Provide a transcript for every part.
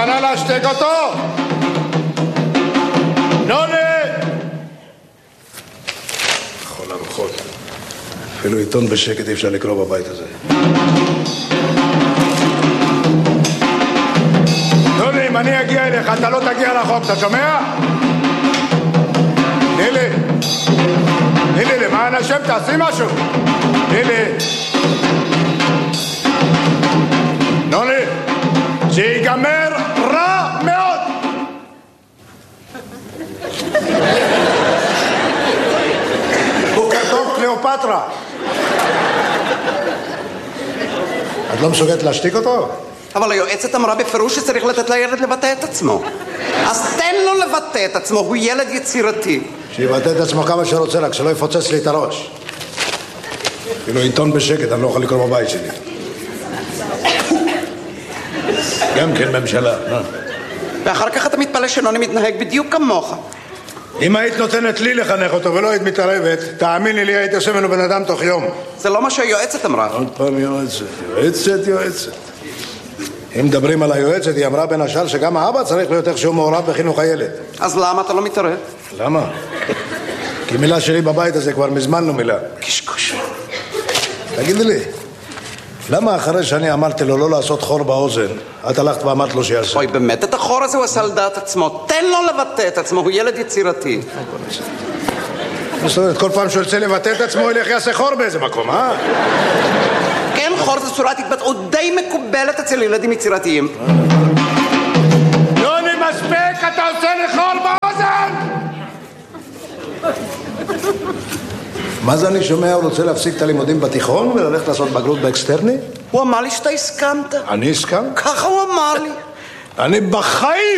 מוכנה להשתק אותו? נוני! כל הרוחות. אפילו עיתון בשקט אי אפשר לקרוא בבית הזה. נוני, אם אני אגיע אליך, אתה לא תגיע רחוק, אתה שומע? נילי! נילי, למען השם, תעשי משהו! נילי! נוני! שיגמר רע מאוד! בוקר טוב, קליאופטרה! את לא מסוגלת להשתיק אותו? אבל היועצת אמרה בפירוש שצריך לתת לילד לבטא את עצמו. אז תן לו לבטא את עצמו, הוא ילד יצירתי. שיבטא את עצמו כמה שרוצה, רק שלא יפוצץ לי את הראש. כאילו עיתון בשקט, אני לא יכול לקרוא בבית שלי. גם כן ממשלה. ואחר כך אתה מתפלא שנוני מתנהג בדיוק כמוך. אם היית נותנת לי לחנך אותו ולא היית מתערבת, תאמיני לי, היית עושה ממנו בן אדם תוך יום. זה לא מה שהיועצת אמרה. עוד פעם יועצת. אם מדברים על היועצת, היא אמרה בין השאר שגם האבא צריך להיות איכשהו מעורב בחינוך הילד. אז למה אתה לא מתערב? למה? כי מילה שלי בבית הזה כבר מזמן לא מילה. קשקוש. תגידי לי, למה אחרי שאני אמרתי לו לא לעשות חור באוזן, את הלכת ואמרת לו שיעשה? אוי, באמת, את החור הזה הוא עשה על דעת עצמו. תן לו לבטא את עצמו, הוא ילד יצירתי. זאת אומרת, כל פעם שהוא ירצה לבטא את עצמו, ילך יעשה חור באיזה מקום, אה? כן, חור זה צורת התבטאות די מקובלת אצל ילדים יצירתיים. יוני, מספיק, אתה עושה לי חור באוזן! מה זה אני שומע? הוא רוצה להפסיק את הלימודים בתיכון וללכת לעשות בגרות באקסטרני? הוא אמר לי שאתה הסכמת. אני הסכמת? ככה הוא אמר לי. אני בחיים!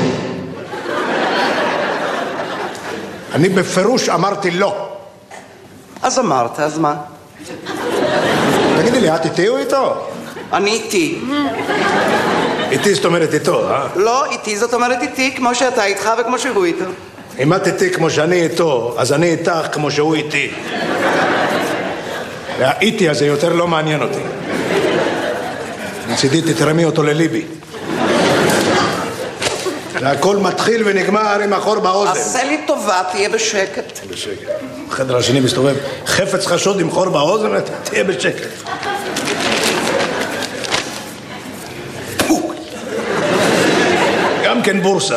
אני בפירוש אמרתי לא. אז אמרת, אז מה? תגידי לי, את איתי או איתו? אני איתי. איתי זאת אומרת איתו, אה? לא, איתי זאת אומרת איתי, כמו שאתה איתך וכמו שהוא איתו. אם את איתי כמו שאני איתו, אז אני איתך כמו שהוא איתי. והאיתי הזה יותר לא מעניין אותי. מצידי תתרמי אותו לליבי. והכל מתחיל ונגמר עם החור באוזן. עשה לי טובה, תהיה בשקט. בשקט. בחדר השני מסתובב חפץ חשוד עם חור באוזן, תהיה בשקט. גם כן בורסה.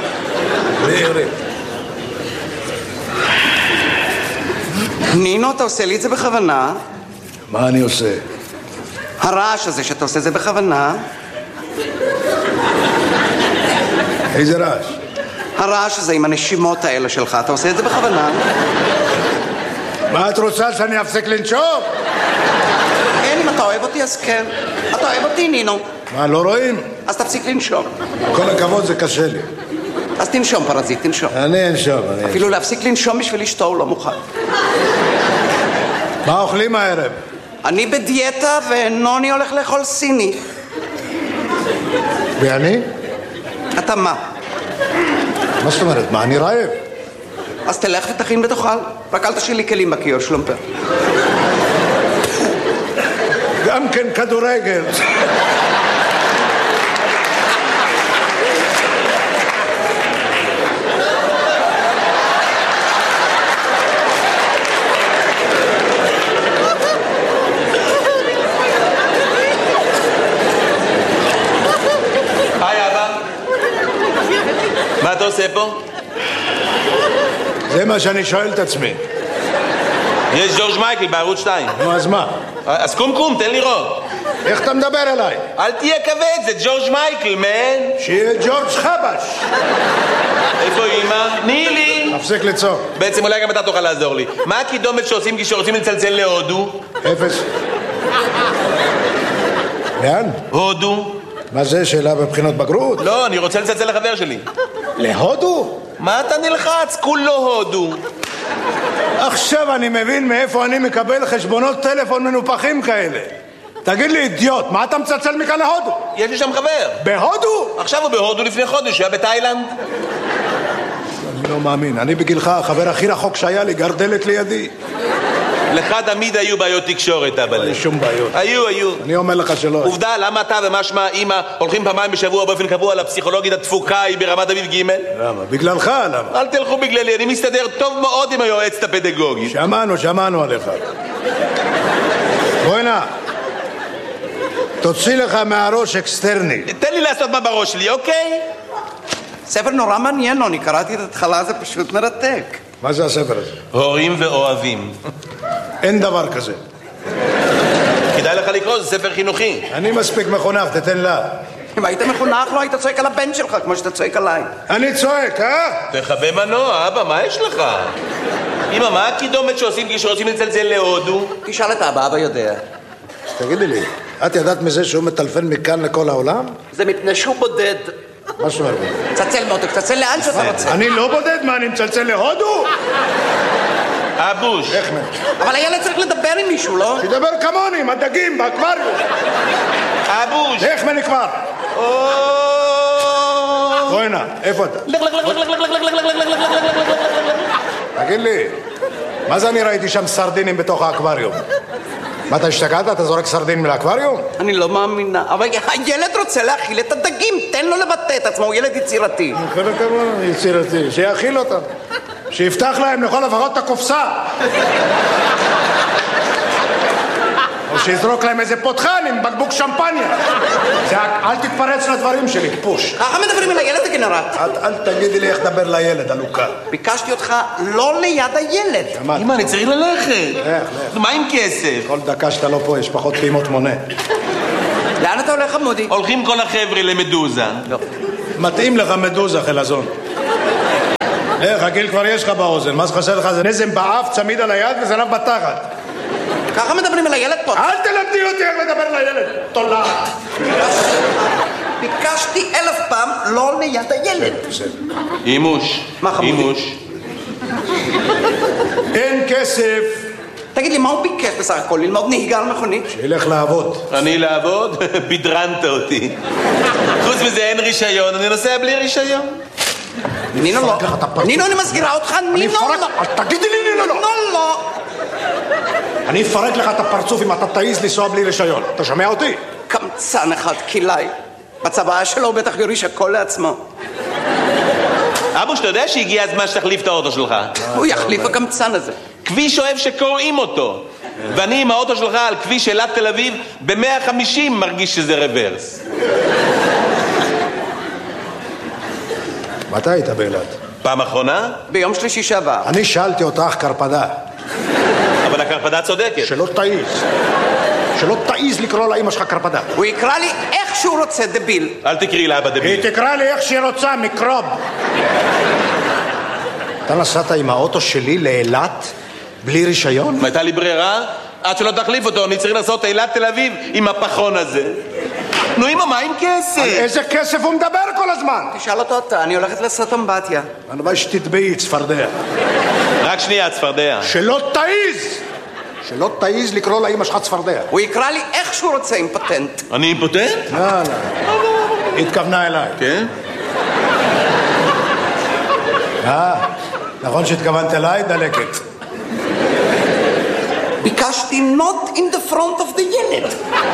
נינו, אתה עושה לי את זה בכוונה? מה אני עושה? הרעש הזה שאתה עושה זה בכוונה? איזה רעש? הרעש הזה עם הנשימות האלה שלך, אתה עושה את זה בכוונה? מה את רוצה, שאני אפסיק לנשום? כן, אם אתה אוהב אותי אז כן. אתה אוהב אותי, נינו. מה, לא רואים? אז תפסיק לנשום. כל הכבוד, זה קשה לי. אז תנשום, פרזיט, תנשום. אני אנשום. אפילו להפסיק לנשום בשביל אשתו הוא לא מוכן. מה אוכלים הערב? אני בדיאטה ונוני הולך לאכול סיני. ואני? אתה מה? מה זאת אומרת? מה, אני רעב? אז תלך ותכין ותאכל. רק אל תשאיר לי כלים בכיור, שלומפר. גם כן כדורגל. היי אבא, מה אתה עושה פה? זה מה שאני שואל את עצמי. יש ג'ורג' מייקל בערוץ 2. נו, אז מה? אז קום, תן לראות. איך אתה מדבר אליי? אל תהיה כבד, זה ג'ורג' מייקל, מן. שיהיה ג'ורג' חבש. איפה אמא? נילי. תפסיק לצעוק. בעצם אולי גם אתה תוכל לעזור לי. מה הקידומת שעושים כשרוצים לצלצל להודו? אפס. לאן? הודו. מה זה, שאלה בבחינות בגרות? לא, אני רוצה לצלצל לחבר שלי. להודו? מה אתה נלחץ? כולו הודו. עכשיו אני מבין מאיפה אני מקבל חשבונות טלפון מנופחים כאלה. תגיד לי, אידיוט, מה אתה מצלצל מכאן להודו? יש לי שם חבר. בהודו? עכשיו הוא בהודו, לפני חודש, הוא היה בתאילנד. אני לא מאמין. אני בגילך, החבר הכי רחוק שהיה לי, גר דלת לידי. לך תמיד היו בעיות תקשורת, אבל... אין שום בעיות. היו. אני אומר לך שלא. עובדה, למה אתה ומשמע אמא הולכים פעמיים בשבוע באופן קבוע לפסיכולוגית התפוקה היא ברמת אביב ג'? למה? בגללך, למה? אל תלכו בגללי, אני מסתדר טוב מאוד עם היועצת הפדגוגית. שמענו עליך. בואי נא. תוציא לך מהראש אקסטרני. תן לי לעשות מה בראש שלי, אוקיי? ספר נורא מעניין, אני קראתי את ההתחלה, זה פשוט מרתק. מה זה הספר הזה? הורים ואוהבים. אין דבר כזה. כדאי לך לקרוא, זה ספר חינוכי. אני מספיק מחונך, תתן לה. אם היית מחונך, לא היית צועק על הבן שלך, כמו שאתה צועק עליי. אני צועק, תחווה מנוע, אבא, מה יש לך? אמא, מה הקידומת שעושים כשרוצים לצלצל להודו? תשאל את אבא, אבא יודע. תגידי לי, את ידעת מזה שהוא מטלפן מכאן לכל העולם? זה מפני שהוא בודד. מה זאת אומרת? צלצל מותק, צלצל לאן שאתה רוצה. אני לא בודד, מה, אני מצלצל להודו? אבוש. אבל הילד צריך לדבר עם מישהו, לא? שידבר כמוני, עם הדגים, באקווריום. אבוש. איך מנקבר? בואי נא, איפה אתה? תגיד לי, מה זה אני ראיתי שם סרדינים בתוך האקווריום? מה, אתה השתגעת? אתה זורק סרדינים לאקווריום? אני לא מאמינה, אבל הילד רוצה להאכיל את הדגים, תן לו לבטא את עצמו, הוא ילד יצירתי. יצירתי, שיאכיל אותם. שיפתח להם לכל לפחות את הקופסה. או שיזרוק להם איזה פותחן עם בקבוק שמפניה. אל תתפרץ לדברים שלי, פוש. ככה מדברים על הילד הגנרט. אל תגידי לי איך לדבר לילד, אלוקה. ביקשתי אותך לא ליד הילד. אמא, אני צריך ללכת. מה עם כסף? כל דקה שאתה לא פה יש פחות פעימות מונה. לאן אתה הולך, חמודי? הולכים כל החבר'ה למדוזה. לא. מתאים לך מדוזה, חלזון. איך, הגיל כבר יש לך באוזן. מה שחסר לך זה נזם באף, צמיד על היד וזנב בתחת. ככה מדברים על הילד פה. אל תלמדי אותי איך לדבר לילד. תולעת. ביקשתי 1000 פעם לא ליד הילד. אימוש. מה, חמודי? אימוש. אין כסף. תגיד לי, מה הוא ביקש בסך הכל? ללמוד נהיגה על מכונית? שילך לעבוד. אני לעבוד? בדרנת אותי. חוץ מזה אין רישיון, אני נוסע בלי רישיון. נינו לא. נינו, אני מסגירה אותך, נינו לא. תגידי לי נינו לא. נינו לא. אני אפרק לך את הפרצוף אם אתה תעיז לנסוע בלי רישיון. אתה שומע אותי? קמצן אחד, קילאי. בצבא שלו הוא בטח יוריש הכל לעצמו. אבוש, אתה יודע שהגיע הזמן שתחליף את האוטו שלך? הוא יחליף הקמצן הזה. כביש אוהב שקוראים אותו. ואני עם האוטו שלך על כביש אילת תל אביב ב-150 מרגיש שזה רוורס. מתי היית באילת? פעם אחרונה? ביום שלישי שעבר. אני שאלתי אותך קרפדה. אבל הקרפדה צודקת. שלא תעיז לקרוא לאמא שלך קרפדה. הוא יקרא לי איך שהוא רוצה, דביל. אל תקראי לאבא דביל. היא תקרא לי איך שהיא רוצה, מיקרוב. אתה נסעת עם האוטו שלי לאילת בלי רישיון? הייתה לי ברירה? עד שלא תחליף אותו, אני צריך לעשות אילת תל אביב עם הפחון הזה. נו אמא, מה עם כסף? על איזה כסף הוא מדבר כל הזמן? תשאל אותו אתה, אני הולכת לעשות אמבטיה. הלוואי שתטבעי, צפרדע. רק שנייה, צפרדע. שלא תעיז לקרוא לאמא שלך צפרדע. הוא יקרא לי איך שהוא רוצה עם פטנט. אני אימפוטנט? לא. היא התכוונה אליי. כן? נכון שהתכוונת אליי? דלקת. ביקשתי not in the front of the ילד.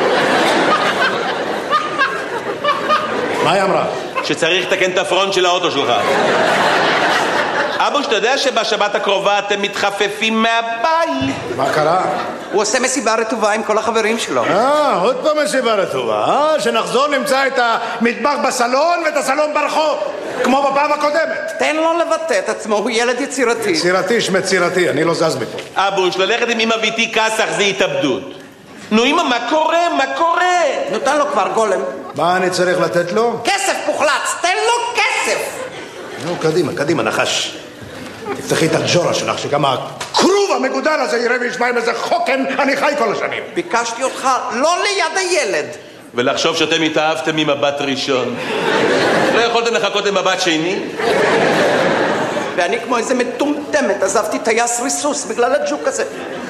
מה היא אמרה? שצריך לתקן את הפרונט של האוטו שלך. אבוש, אתה יודע שבשבת הקרובה אתם מתחפפים מהבית? מה קרה? הוא עושה מסיבה רטובה עם כל החברים שלו. עוד פעם מסיבה רטובה. שנחזור נמצא את המטבח בסלון ואת הסלון ברחוב, כמו בפעם הקודמת. תן לו לבטא את עצמו, הוא ילד יצירתי. יצירתי, שמצירתי, אני לא זז מפה. אבוש, ללכת עם אמא ביתי כסח זה התאבדות. נו אמא, מה קורה? מה קורה? נותן לו כבר גולם. מה אני צריך לתת לו? כסף מוחלץ, תן לו כסף. נו, קדימה, נחש. תפתחי את הג'ורה שלך, שגם הכרוב המגודל הזה יראה וישמע עם איזה חוקן, אני חי כל השנים. ביקשתי אותך לא ליד הילד. ולחשוב שאתם התאהבתם ממבט ראשון. לא יכולתם לחכות למבט שני? ואני כמו איזה מטומטמת עזבתי טייס ריסוס בגלל הג'וק הזה.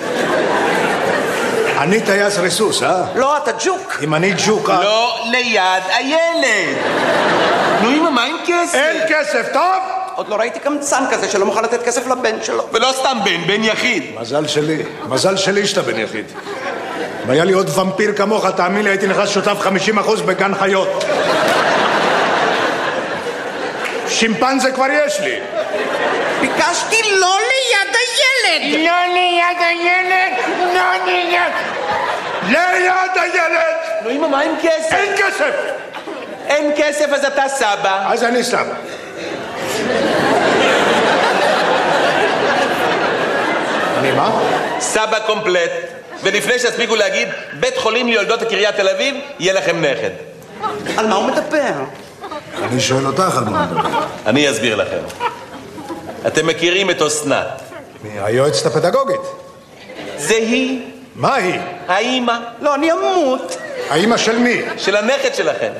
אני טייס ריסוס, לא, אתה ג'וק. אם אני ג'וק... לא ליד הילד. נו אמא, מה עם כסף? אין כסף, טוב? עוד לא ראיתי קמצן כזה שלא מוכן לתת כסף לבן שלו. ולא סתם בן יחיד. מזל שלי שאתה בן יחיד. אם היה לי עוד ומפיר כמוך, תאמין לי, הייתי נכנס שותף 50% בגן חיות. שימפנזה כבר יש לי. ביקשתי לא ליד הילד. לא ליד הילד, לא ליד... ליד הילד! נו, אמא, מה עם כסף? אין כסף! אין כסף, אז אתה סבא. אז אני סבא. אני מה? סבא קומפלט. ולפני שתספיקו להגיד, בית חולים ליולדות הקריית תל אביב, יהיה לכם נכד. על מה הוא מדבר? אני שואל אותך על מה מדבר. אני אסביר לכם. אתם מכירים את אסנת. היועצת הפדגוגית. זה היא. מה היא? האמא. לא, אני אמות. האמא של מי? של הנכד שלכם.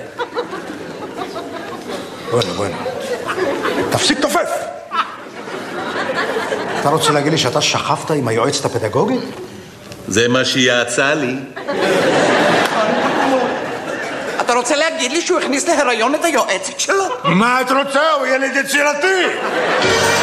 בואנה. תפסיק תופף. אתה רוצה להגיד לי שאתה שכבת עם היועצת הפדגוגית? זה מה שהיא יעצה לי. אתה רוצה להגיד לי שהוא הכניס להיריון את היועצת שלו? מה את רוצה? הוא ילד יצירתי.